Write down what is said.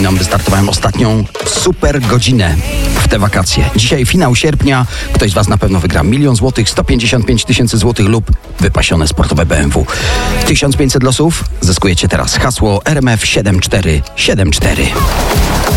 przypominam, wystartowałem ostatnią super godzinę w te wakacje. Dzisiaj finał sierpnia. Ktoś z Was na pewno wygra 1 000 000 złotych, 155 000 złotych lub wypasione sportowe BMW. 1500 losów zyskujecie teraz. Hasło RMF 7474.